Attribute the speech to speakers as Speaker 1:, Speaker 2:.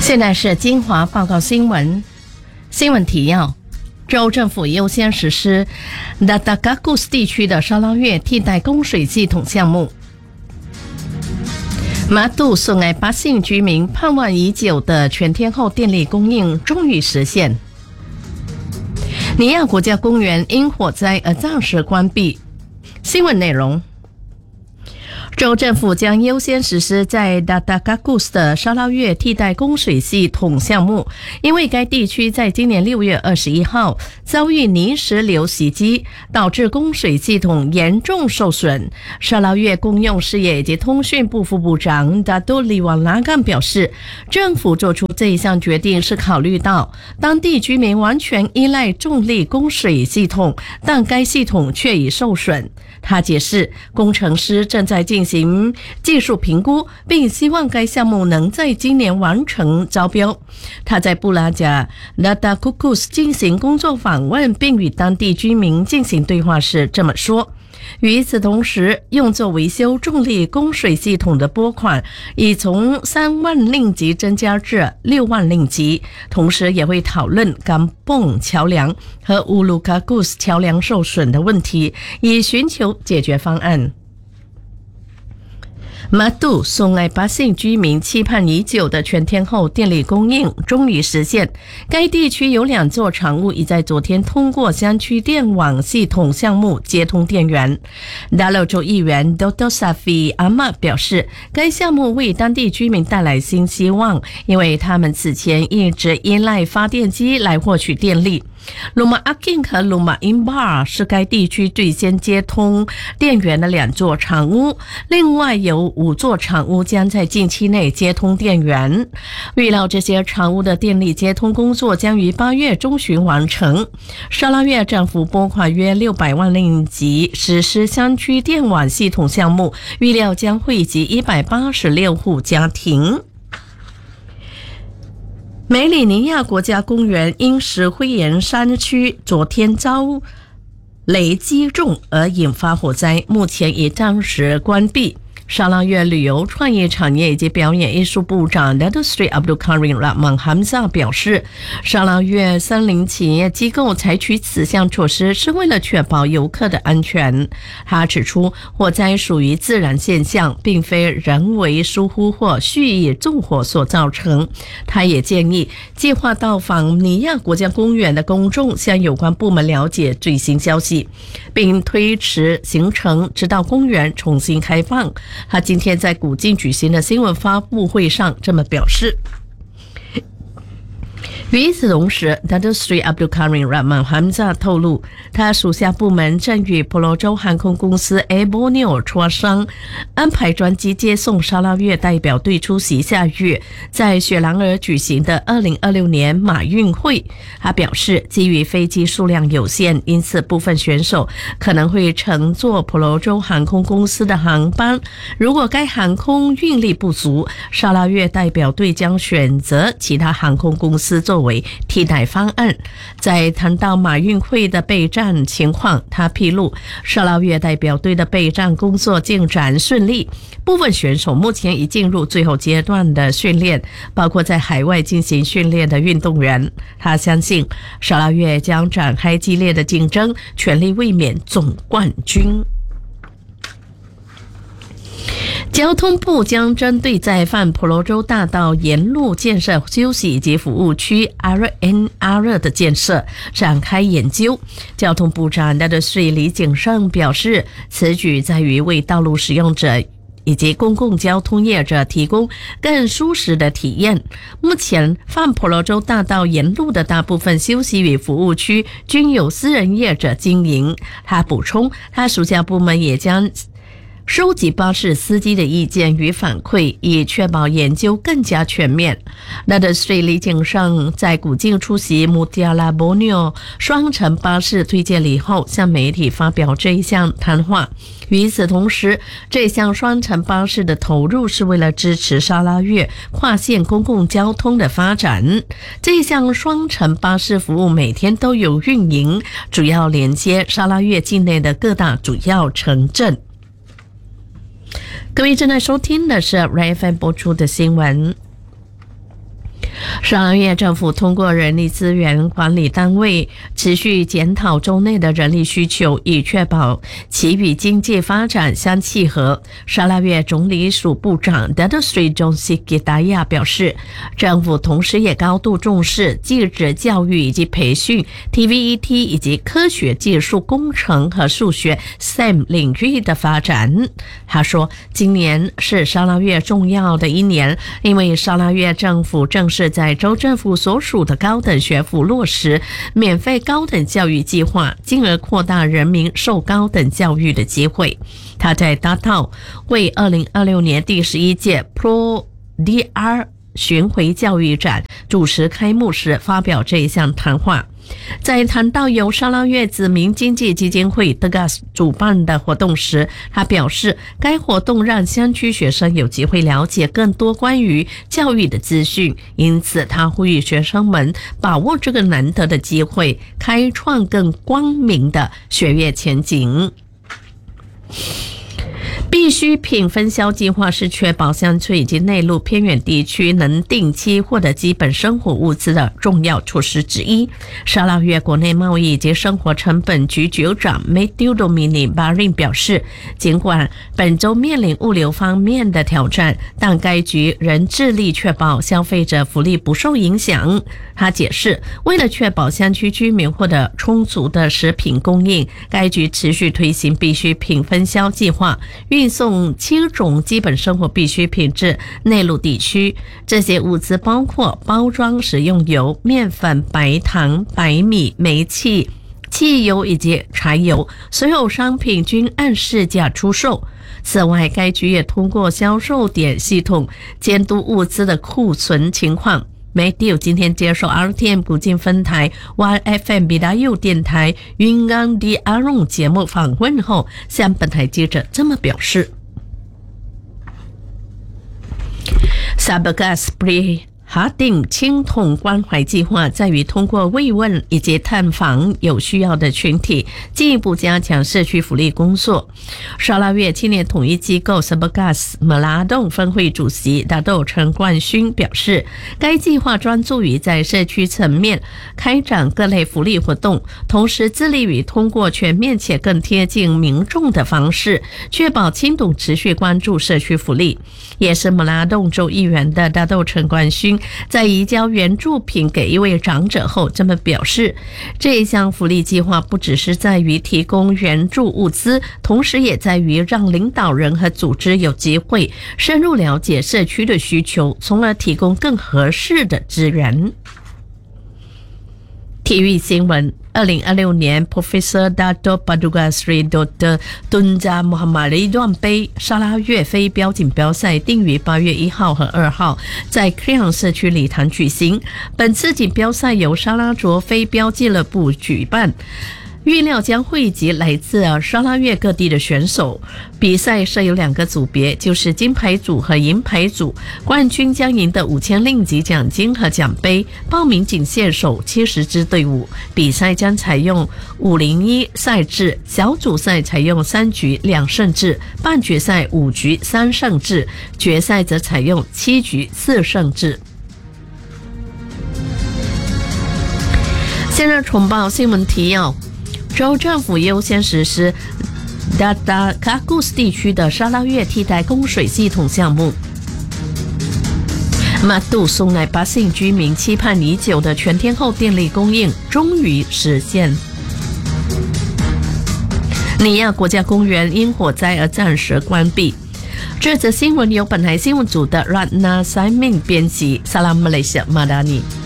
Speaker 1: 现在是精华报告新闻。新闻提要：州政府优先实施 Dadagakus 地区的沙捞越替代供水系统项目。马杜损害巴信居民盼望已久的全天候电力供应终于实现。尼亚国家公园因火灾而暂时关闭。新闻内容：州政府将优先实施在 Dadagakus 的沙捞越替代供水系统项目，因为该地区在今年6月21号遭遇泥石流袭击，导致供水系统严重受损。沙捞越公用事业以及通讯部副部长 Dadoliwanagan 表示，政府做出这一项决定是考虑到当地居民完全依赖重力供水系统，但该系统却已受损。他解释，工程师正在进行技术评估，并希望该项目能在今年完成招标。他在布拉贾 Dadagakus 进行工作访问，并与当地居民进行对话时这么说。与此同时，用作维修重力供水系统的拨款已从3万令吉增加至6万令吉，同时也会讨论甘蹦桥梁和乌鲁卡古斯桥梁受损的问题，以寻求解决方案。马杜松埃巴信居民期盼已久的全天候电力供应终于实现。该地区有2座厂屋已在昨天通过乡区电网系统项目接通电源。达勒州议员 Dr. Safi Ahmad 表示，该项目为当地居民带来新希望，因为他们此前一直依赖发电机来获取电力。鲁马阿金和鲁马因巴是该地区最先接通电源的2座厂屋，另外有5座厂屋将在近期内接通电源。预料这些厂屋的电力接通工作将于8月中旬完成。沙捞越政府拨款约600万令吉实施乡区电网系统项目，预料将惠及186户家庭。梅里尼亚国家公园因石灰岩山区昨天遭雷击中而引发火灾，目前已暂时关闭。沙捞越旅游创意产业以及表演艺术部长 Datuk Seri Abdul Karim Rahman Hamzah 表示，沙捞越森林企业机构采取此项措施是为了确保游客的安全。他指出，火灾属于自然现象，并非人为疏忽或蓄意纵火所造成。他也建议计划到访尼亚国家公园的公众向有关部门了解最新消息，并推迟行程直到公园重新开放。他今天在古晋举行的新闻发布会上这么表示。与此同时 Datuk Seri Abdul Karim Rahman Hamzah 透露，他属下部门正与婆罗洲航空公司 Air Borneo 磋商，安排专机接送沙捞越代表队出席下月在雪兰莪举行的2026年马运会。他表示，基于飞机数量有限，因此部分选手可能会乘坐婆罗洲航空公司的航班。如果该航空运力不足，沙捞越代表队将选择其他航空公司作为替代方案。在谈到马运会的备战情况，他披露沙捞越代表队的备战工作进展顺利，部分选手目前已进入最后阶段的训练，包括在海外进行训练的运动员。他相信沙捞越将展开激烈的竞争，全力卫冕总冠军。交通部将针对在泛婆罗洲大道沿路建设休息以及服务区 RNR 的建设展开研究。交通部长 Datuk Seri 李景胜表示，此举在于为道路使用者以及公共交通业者提供更舒适的体验。目前泛婆罗洲大道沿路的大部分休息与服务区均由私人业者经营。他补充，他属下部门也将收集巴士司机的意见与反馈，以确保研究更加全面。Datuk Seri 李景胜在古晋出席 Mutiara Borneo 双层巴士推荐礼后，向媒体发表这一项谈话。与此同时，这项双层巴士的投入是为了支持沙捞越跨线公共交通的发展。这项双层巴士服务每天都有运营，主要连接沙捞越境内的各大主要城镇。各位正在收听的是 RFM 播出的新闻。 沙拉越政府通过人力资源管理单位持续检讨州内的人力需求，以确保其与经济发展相契合。沙拉越总理署部长 Dato Sri John Sikidaya 表示，政府同时也高度重视技职教育以及培训 TVET 以及科学技术工程和数学 STEM 领域的发展。他说，今年是沙拉越重要的一年，因为沙拉越政府正式在州政府所属的高等学府落实免费高等教育计划，进而扩大人民受高等教育的机会。他在大道为2026年第11届 ProDR 巡回教育展主持开幕时发表这一项谈话。在谈到由沙拉越子民经济基金会 TEGAS 主办的活动时，他表示该活动让乡区学生有机会了解更多关于教育的资讯，因此他呼吁学生们把握这个难得的机会，开创更光明的学业前景。必需品分销计划是确保乡村以及内陆偏远地区能定期获得基本生活物资的重要措施之一。沙拉越国内贸易以及生活成本局局长 Matthew Domini Barin 表示，尽管本州面临物流方面的挑战，但该局仍致力确保消费者福利不受影响。他解释，为了确保乡区居民获得充足的食品供应，该局持续推行必需品分销计划，运送7种基本生活必需品至内陆地区。这些物资包括包装食用油、面粉、白糖、白米、煤气、汽油以及柴油，所有商品均按市价出售。此外，该局也通过销售点系统监督物资的库存情况。Matthew 今天接受 RTM 古晋分台 YFM 比达佑电台云冈的阿荣节目访问后，向本台记者这么表示。Sabagas Pri哈定青铜关怀计划在于通过慰问以及探访有需要的群体，进一步加强社区福利工作。沙拉越青年统一机构 Sabagas 马拉洞分会主席大豆陈冠勋表示，该计划专注于在社区层面开展各类福利活动，同时致力于通过全面且更贴近民众的方式，确保青董持续关注社区福利。也是马拉洞州议员的大豆陈冠勋在移交援助品给一位长者后这么表示，这一项福利计划不只是在于提供援助物资，同时也在于让领导人和组织有机会深入了解社区的需求，从而提供更合适的资源。体育新闻，2026年 Professor Dato Paduka Sri Dr. Tunja Muhammad Ridwan 杯沙拉越飞镖锦标赛定于8月1号和2号在 Kriang 社区礼堂举行。本次锦标赛由沙拉卓飞镖俱乐部举办，预料将汇集来自沙拉越各地的选手。比赛设有2个组别，就是金牌组和银牌组。冠军将赢得5000令吉奖金和奖杯。报名仅限手70支队伍。比赛将采用501赛制，小组赛采用3局2胜制，半决赛5局3胜制，决赛则采用7局4胜制。现在重报新闻提要。州政府优先实施 Data Kakus 地区的沙拉越替代供水系统项目。马杜松乃巴信居民期盼已久的全天候电力供应终于实现。尼亚国家公园因火灾而暂时关闭。这则新闻由本台新闻组的 Ratna Siming 编辑。Salam Malaysia Madani。